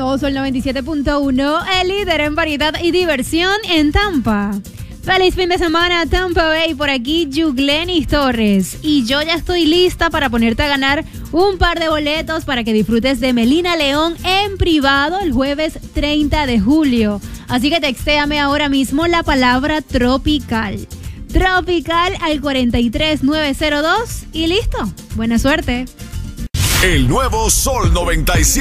nuevo Sol 97.1, el líder en variedad y diversión en Tampa. Feliz fin de semana, Tampa Bay. Por aquí, Yuglenis Torres. Y yo ya estoy lista para ponerte a ganar un par de boletos para que disfrutes de Melina León en privado el jueves 30 de julio. Así que textéame ahora mismo la palabra tropical. Tropical al 43902 y listo. Buena suerte. El nuevo Sol 97.